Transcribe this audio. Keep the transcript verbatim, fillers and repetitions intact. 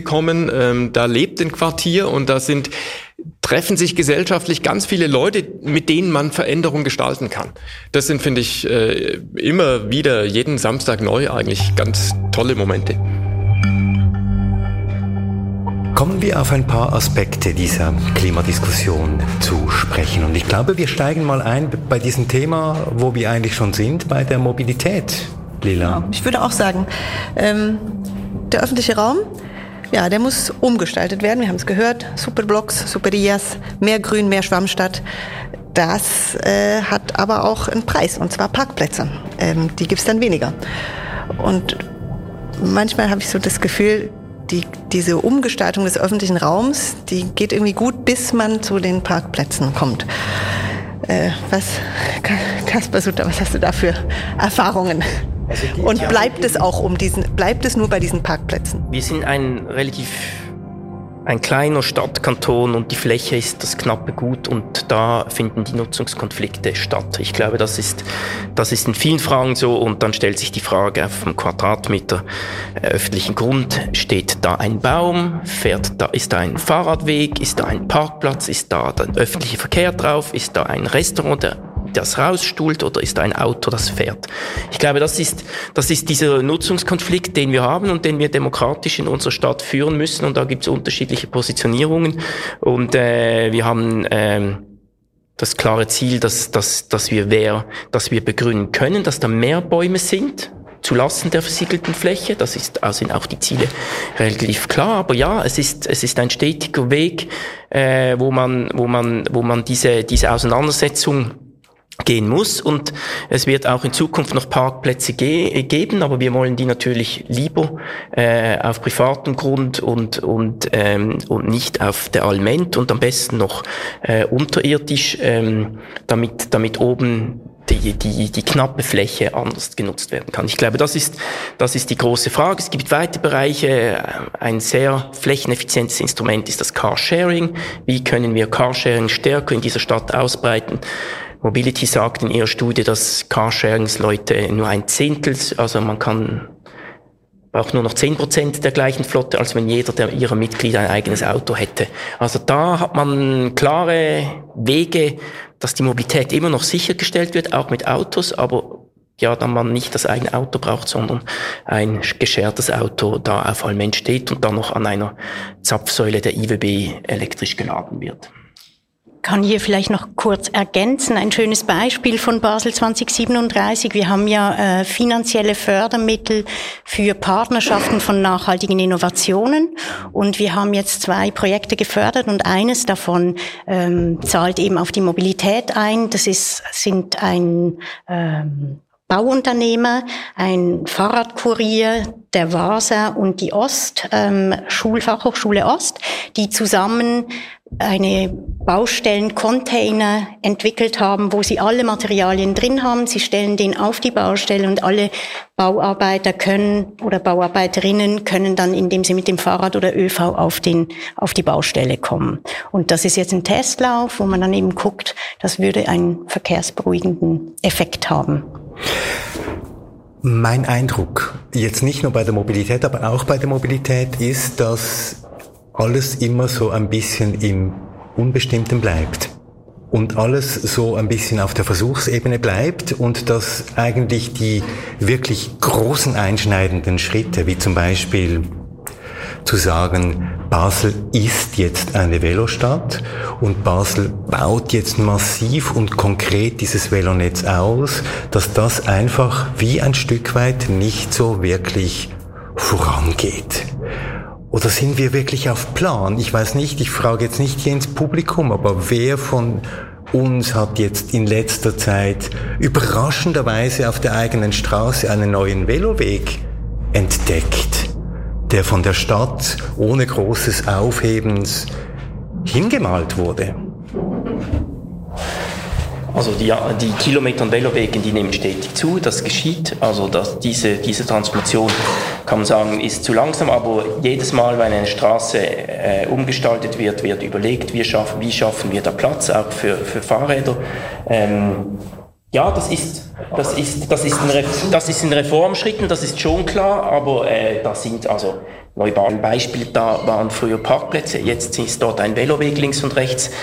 kommen, ähm, da lebt ein Quartier und da sind treffen sich gesellschaftlich ganz viele Leute, mit denen man Veränderung gestalten kann. Das sind, finde ich, äh, immer wieder, jeden Samstag neu eigentlich ganz tolle Momente. Kommen wir auf ein paar Aspekte dieser Klimadiskussion zu sprechen. Und ich glaube, wir steigen mal ein bei diesem Thema, wo wir eigentlich schon sind, bei der Mobilität. Lila. Ja, ich würde auch sagen, ähm, der öffentliche Raum, ja, der muss umgestaltet werden. Wir haben es gehört, Superblocks, Superias, mehr Grün, mehr Schwammstadt. Das äh, hat aber auch einen Preis, und zwar Parkplätze. Ähm, die gibt's dann weniger. Und manchmal habe ich so das Gefühl, die, diese Umgestaltung des öffentlichen Raums, die geht irgendwie gut, bis man zu den Parkplätzen kommt. Äh, was, Kaspar Sutter, was hast du da für Erfahrungen? Also die, und bleibt es auch um diesen, bleibt es nur bei diesen Parkplätzen? Wir sind ein relativ, ein kleiner Stadtkanton und die Fläche ist das knappe Gut und da finden die Nutzungskonflikte statt. Ich glaube, das ist, das ist in vielen Fragen so und dann stellt sich die Frage auf dem Quadratmeter öffentlichen Grund, steht da ein Baum, fährt da, ist da ein Fahrradweg, ist da ein Parkplatz, ist da der öffentliche Verkehr drauf, ist da ein Restaurant, der das rausstuhlt oder ist da ein Auto, das fährt. Ich glaube, das ist, das ist dieser Nutzungskonflikt, den wir haben und den wir demokratisch in unserer Stadt führen müssen und da gibt es unterschiedliche Positionierungen und äh, wir haben ähm, das klare Ziel, dass, dass, dass wir wer, dass wir begrünen können, dass da mehr Bäume sind, zulasten der versiegelten Fläche. Das ist, also sind auch die Ziele relativ klar. Aber ja, es ist, es ist ein stetiger Weg, äh, wo man, wo man, wo man diese, diese Auseinandersetzung gehen muss und es wird auch in Zukunft noch Parkplätze ge- geben, aber wir wollen die natürlich lieber äh, auf privatem Grund und und ähm, und nicht auf der Allmend und am besten noch äh, unterirdisch, ähm, damit damit oben die die die knappe Fläche anders genutzt werden kann. Ich glaube, das ist das ist die große Frage. Es gibt weitere Bereiche. Ein sehr flächeneffizientes Instrument ist das Carsharing. Wie können wir Carsharing stärker in dieser Stadt ausbreiten? Mobility sagt in ihrer Studie, dass Carsharings-Leute nur ein Zehntel, also man kann, braucht nur noch zehn Prozent der gleichen Flotte, als wenn jeder der ihrer Mitglieder ein eigenes Auto hätte. Also da hat man klare Wege, dass die Mobilität immer noch sichergestellt wird, auch mit Autos, aber ja, dann man nicht das eigene Auto braucht, sondern ein geschertes Auto da auf Allmend steht und dann noch an einer Zapfsäule der I W B elektrisch geladen wird. Kann hier vielleicht noch kurz ergänzen, ein schönes Beispiel von Basel zwanzig siebenunddreißig. Wir haben ja äh, finanzielle Fördermittel für Partnerschaften von nachhaltigen Innovationen und wir haben jetzt zwei Projekte gefördert und eines davon ähm, zahlt eben auf die Mobilität ein. Das ist, sind ein ähm, Bauunternehmer, ein Fahrradkurier, der Vasa und die Ost, ähm, Schulfachhochschule Ost, die zusammen eine Baustellencontainer entwickelt haben, wo sie alle Materialien drin haben. Sie stellen den auf die Baustelle und alle Bauarbeiter können oder Bauarbeiterinnen können dann, indem sie mit dem Fahrrad oder ÖV auf den, auf die Baustelle kommen. Und das ist jetzt ein Testlauf, wo man dann eben guckt, das würde einen verkehrsberuhigenden Effekt haben. Mein Eindruck, jetzt nicht nur bei der Mobilität, aber auch bei der Mobilität ist, dass alles immer so ein bisschen im Unbestimmten bleibt und alles so ein bisschen auf der Versuchsebene bleibt und dass eigentlich die wirklich großen einschneidenden Schritte, wie zum Beispiel zu sagen, Basel ist jetzt eine Velostadt und Basel baut jetzt massiv und konkret dieses Velonetz aus, dass das einfach wie ein Stück weit nicht so wirklich vorangeht. Oder sind wir wirklich auf Plan? Ich weiß nicht, ich frage jetzt nicht hier ins Publikum, aber wer von uns hat jetzt in letzter Zeit überraschenderweise auf der eigenen Straße einen neuen Veloweg entdeckt, der von der Stadt ohne großes Aufhebens hingemalt wurde? Also die, die Kilometer an Velowegen, die nehmen stetig zu, das geschieht. Also dass diese, diese Transformation, kann man sagen, ist zu langsam, aber jedes Mal, wenn eine Straße äh, umgestaltet wird, wird überlegt, wie schaffen, wie schaffen wir da Platz, auch für, für Fahrräder. Ähm, Ja, das ist, das ist, das ist, ein, Re- das ist ein Reformschritt, das ist schon klar, aber äh, da sind also Neubau ein Beispiel, da waren früher Parkplätze, jetzt ist dort ein Veloweg links und rechts.